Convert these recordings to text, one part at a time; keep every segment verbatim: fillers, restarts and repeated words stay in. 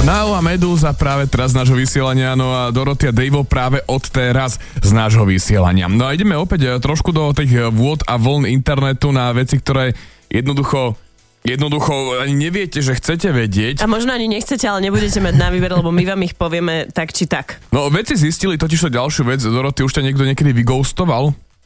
Now a Medúza práve teraz z nášho vysielania, no a Dorothy a Dave'o práve od teraz z nášho vysielania. No a ideme opäť trošku do tých vôd a vln internetu na veci, ktoré jednoducho Jednoducho ani neviete, že chcete vedieť. A možno ani nechcete, ale nebudete mať na výber, lebo my vám ich povieme tak či tak. No vedci zistili totiž to ďalšiu vec. Dorothy, už ťa niekto niekedy vyghostoval?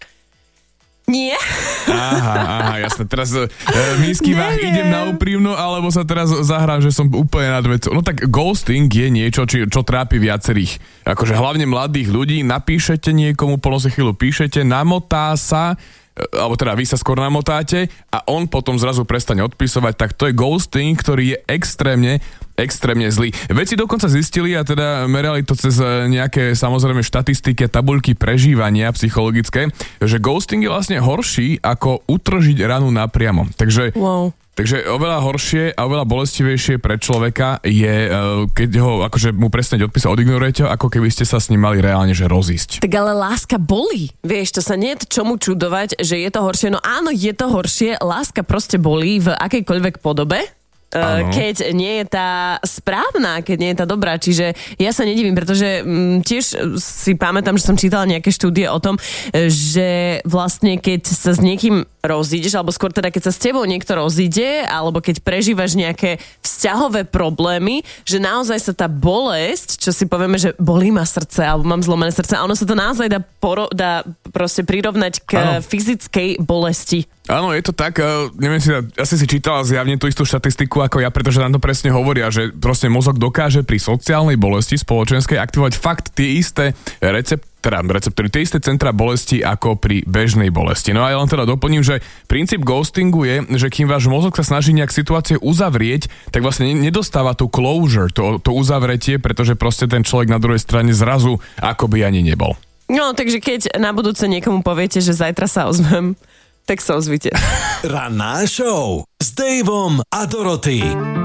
Nie. Aha, aha, jasné. Teraz e, my skývach idem na úprimnú, alebo sa teraz zahrám, že som úplne nad vecou. No tak ghosting je niečo, či, čo trápi viacerých. Akože hlavne mladých ľudí. Napíšete niekomu, plno si chvíľu píšete, namotá sa, alebo teda vy sa skôr namotáte a on potom zrazu prestane odpisovať, tak to je ghosting, ktorý je extrémne, extrémne zlý. Veci dokonca zistili a teda merali to cez nejaké samozrejme štatistiky, tabuľky prežívania psychologické, že ghosting je vlastne horší ako utržiť ranu napriamo. Takže wow. Takže oveľa horšie a oveľa bolestivejšie pre človeka je, keď ho akože mu prestane odpísať, odignorujete ho, ako keby ste sa s ním mali reálne že rozísť. Tak ale láska bolí. Vieš, to sa nie je čomu čudovať, že je to horšie. No áno, je to horšie. Láska proste bolí v akejkoľvek podobe. Ano. Keď nie je tá správna, keď nie je tá dobrá. Čiže ja sa nedivím, pretože m, tiež si pamätám, že som čítala nejaké štúdie o tom, že vlastne keď sa s niekým rozídeš, alebo skôr teda keď sa s tebou niekto rozíde, alebo keď prežívaš nejaké vzťahové problémy, že naozaj sa tá bolesť, čo si povieme, že bolí ma srdce, alebo mám zlomené srdce, a ono sa to naozaj dá, poro- dá proste prirovnať k ano. fyzickej bolesti. Áno, je to tak, neviem si, asi si čítala zjavne tú istú štatistiku ako ja, pretože nám to presne hovoria, že proste mozog dokáže pri sociálnej bolesti spoločenskej aktivovať fakt tie isté recept, teda receptory, tie isté centra bolesti ako pri bežnej bolesti. No a ja len teda doplním, že princíp ghostingu je, že kým váš mozog sa snaží nejak situáciu uzavrieť, tak vlastne nedostáva tú closure, to, to uzavretie, pretože proste ten človek na druhej strane zrazu akoby ani nebol. No, takže keď na budúce niekomu poviete, že zajtra sa ozvem, tak sa ozvite. Ranná show s Daveom a Dorothy.